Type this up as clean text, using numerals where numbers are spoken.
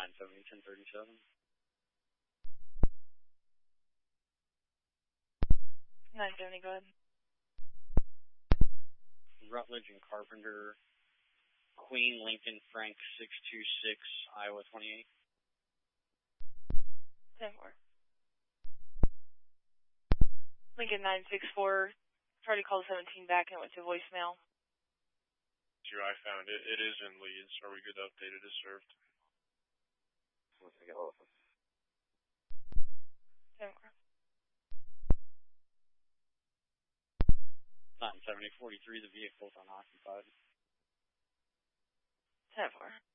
970, 1037. 970, go ahead. Rutledge and Carpenter, Queen, Lincoln, Frank, 626, Iowa 28. 10-4. Lincoln 964, tried to call 17 back and it went to voicemail. I found it. It is in Leeds. Are we good to update it as served? Once I get hold of him. 10-4. 970, 43, the vehicle's unoccupied. 10-4.